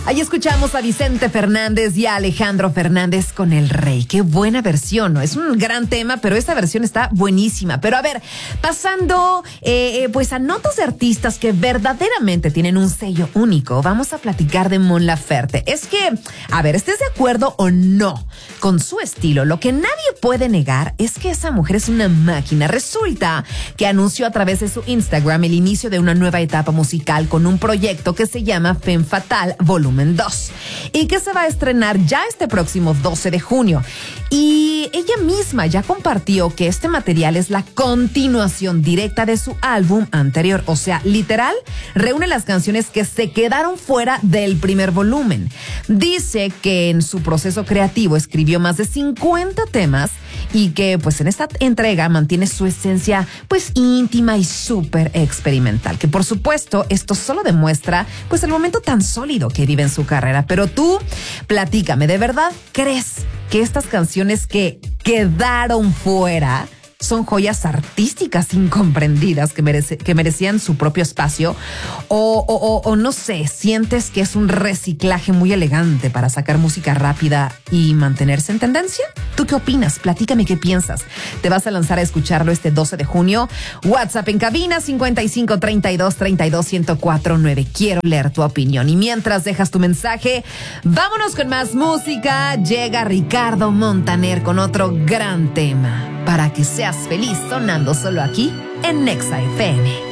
Ahí escuchamos a Vicente Fernández y a Alejandro Fernández con El Rey. Qué buena versión, ¿no? Es un gran tema, pero esta versión está buenísima. Pero a ver, pasando pues a notas de artistas que verdaderamente tienen un sello único, vamos a platicar de Mon Laferte. Es que, a ver, estés de acuerdo o no con su estilo, lo que nadie puede negar es que esa mujer es una máquina. Resulta que anunció a través de su Instagram el inicio de una nueva etapa musical con un proyecto que se llama Femme Fatale Volumen 2 y que se va a estrenar ya este próximo 12 de junio. Y ella misma ya compartió que este material es la continuación directa de su álbum anterior, o sea, literal, reúne las canciones que se quedaron fuera del primer volumen. Dice que en su proceso creativo escribió más de 50 temas y que pues en esta entrega mantiene su esencia pues íntima y súper experimental, que por supuesto esto solo demuestra pues el momento tan sólido que vive en su carrera. Pero tú, platícame, ¿de verdad crees que estas canciones que quedaron fuera son joyas artísticas incomprendidas que merecían su propio espacio? O no sé, sientes que es un reciclaje muy elegante para sacar música rápida y mantenerse en tendencia? ¿Tú qué opinas? Platícame qué piensas. ¿Te vas a lanzar a escucharlo este 12 de junio? WhatsApp en cabina 5532321049. Quiero leer tu opinión. Y mientras dejas tu mensaje, vámonos con más música. Llega Ricardo Montaner con otro gran tema. Para que seas feliz, sonando solo aquí en Nexa FM.